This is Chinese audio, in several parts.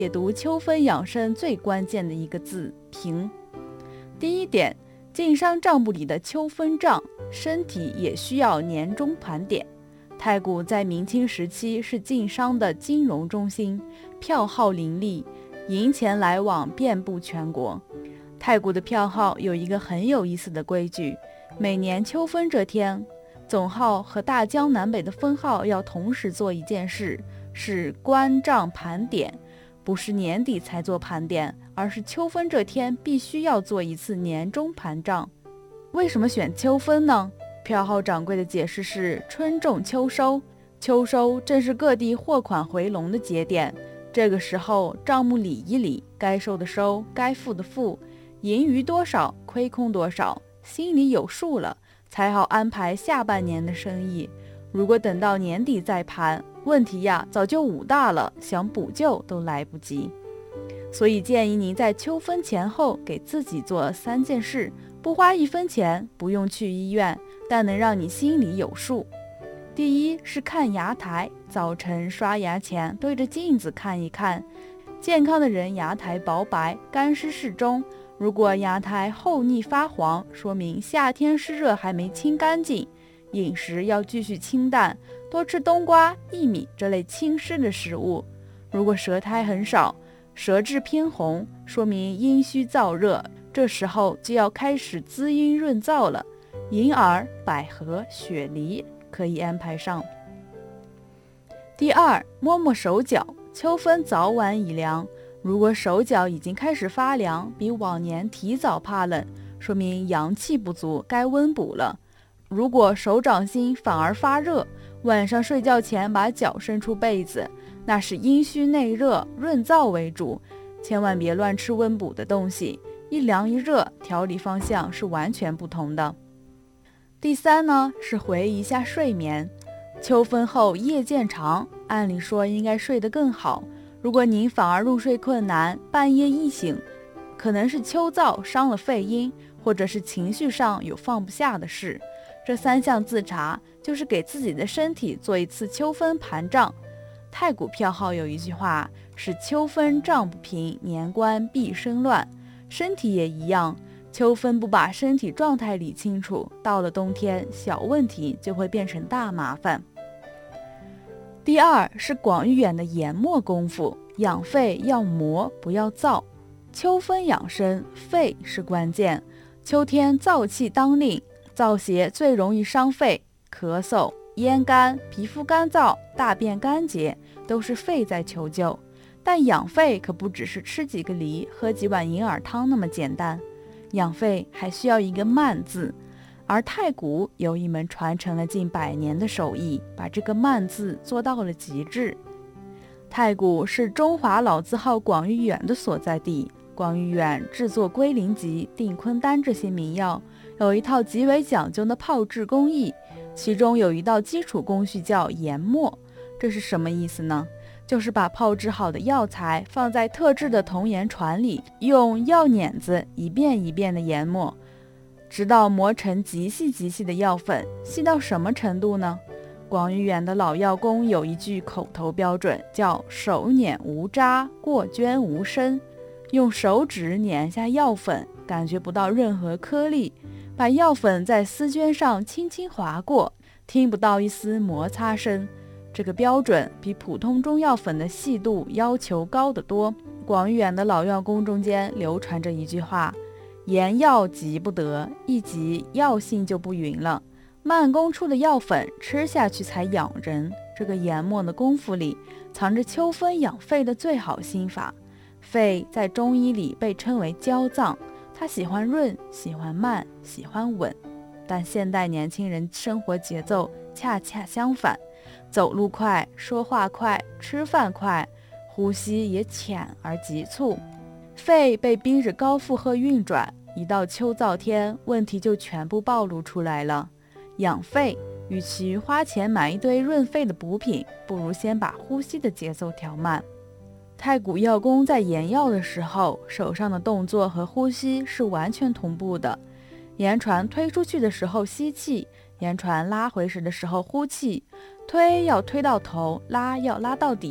解读秋分养生最关键的一个字平。第一点，晋商账簿里的秋分账，身体也需要年终盘点。太谷在明清时期是晋商的金融中心，票号林立，银钱来往遍布全国。太谷的票号有一个很有意思的规矩，每年秋分这天，总号和大江南北的分号要同时做一件事，是关账盘点。不是年底才做盘点，而是秋分这天必须要做一次年终盘账。为什么选秋分呢？票号掌柜的解释是春种秋收，秋收正是各地货款回笼的节点，这个时候账目理一理，该收的收，该付的付，盈余多少，亏空多少，心里有数了，才好安排下半年的生意。如果等到年底再盘，问题呀早就武大了，想补救都来不及。所以建议您在秋分前后给自己做3件事，不花1分钱，不用去医院，但能让你心里有数。第一是看牙台，早晨刷牙前对着镜子看一看，健康的人牙台薄白，干湿适中。如果牙台厚腻发黄，说明夏天湿热还没清干净。饮食要继续清淡，多吃冬瓜、薏米这类清湿的食物。如果舌苔很少，舌质偏红，说明阴虚燥热，这时候就要开始滋阴润燥了。银耳、百合、雪梨可以安排上。第二，摸摸手脚，秋分早晚已凉，如果手脚已经开始发凉，比往年提早怕冷，说明阳气不足，该温补了。如果手掌心反而发热，晚上睡觉前把脚伸出被子，那是阴虚内热，润燥为主，千万别乱吃温补的东西，一凉一热，调理方向是完全不同的。第三呢，是回忆一下睡眠。秋分后夜渐长，按理说应该睡得更好，如果您反而入睡困难，半夜易醒，可能是秋燥伤了肺阴，或者是情绪上有放不下的事。这3项自查，就是给自己的身体做一次秋分盘账。太谷票号有一句话是秋分账不平，年关必生乱。身体也一样，秋分不把身体状态理清楚，到了冬天小问题就会变成大麻烦。第二是广誉远的研末功夫，养肺要磨不要燥。秋分养生，肺是关键，秋天燥气当令，燥邪最容易伤肺，咳嗽、咽干、皮肤干燥、大便干结，都是肺在求救。但养肺可不只是吃几个梨、喝几碗银耳汤那么简单，养肺还需要一个慢字。而太谷有一门传承了近100年的手艺，把这个慢字做到了极致。太谷是中华老字号广誉远的所在地，广誉远制作龟苓集、定坤丹这些名药，有一套极为讲究的炮制工艺，其中有一道基础工序叫研末。这是什么意思呢？就是把炮制好的药材放在特制的铜盐船里，用药碾子一遍一遍的研磨，直到磨成极细极细的药粉。细到什么程度呢？广誉远的老药工有一句口头标准，叫手捻无渣，过绢无声。用手指捻下药粉，感觉不到任何颗粒，把药粉在丝绢上轻轻划过，听不到一丝摩擦声。这个标准比普通中药粉的细度要求高得多。广誉远的老药工中间流传着一句话：研药急不得，一急药性就不匀了。慢工出的药粉吃下去才养人。这个研末的功夫里藏着秋分养肺的最好心法。肺在中医里被称为娇脏，它喜欢润，喜欢慢，喜欢稳。但现代年轻人生活节奏恰恰相反，走路快，说话快，吃饭快，呼吸也浅而急促。肺被逼着高负荷运转，一到秋燥天，问题就全部暴露出来了。养肺，与其花钱买一堆润肺的补品，不如先把呼吸的节奏调慢。太谷药工在研药的时候，手上的动作和呼吸是完全同步的。盐船推出去的时候吸气，盐船拉回时的时候呼气，推要推到头，拉要拉到底。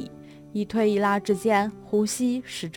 一推一拉之间，呼吸始终